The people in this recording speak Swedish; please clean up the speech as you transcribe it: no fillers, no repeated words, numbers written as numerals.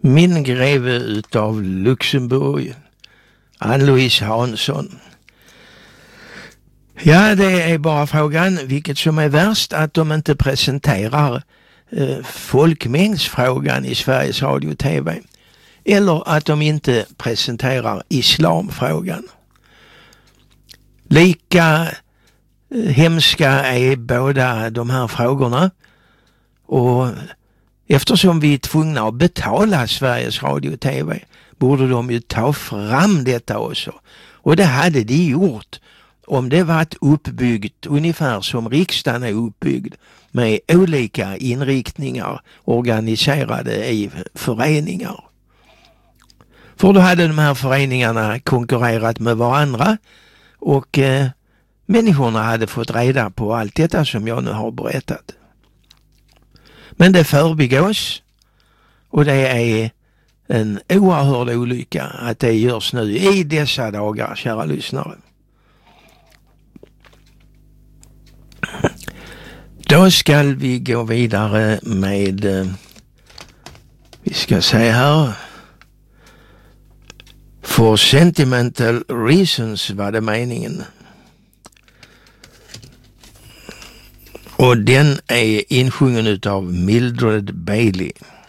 Min greve utav Luxemburg, Ann-Louise Hansson. Ja, det är bara frågan vilket som är värst, att de inte presenterar folkmängdsfrågan i Sveriges Radio och TV, eller att de inte presenterar islamfrågan. Lika hemska är båda de här frågorna, och eftersom vi är tvungna att betala Sveriges Radio och TV borde de ju ta fram detta också. Och det hade de gjort om det varit uppbyggt ungefär som riksdagen är uppbyggd, med olika inriktningar organiserade i föreningar. För då hade de här föreningarna konkurrerat med varandra, och människorna hade fått reda på allt detta som jag nu har berättat. Men det förbigås, och det är en oerhörd olycka att det görs nu i dessa dagar, kära lyssnare. Då ska vi gå vidare med, vi ska se här, For Sentimental Reasons var det meningen. Och den är insjungen utav Mildred Bailey.